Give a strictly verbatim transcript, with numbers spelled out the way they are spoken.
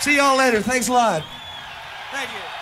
See y'all later. Thanks a lot. Thank you.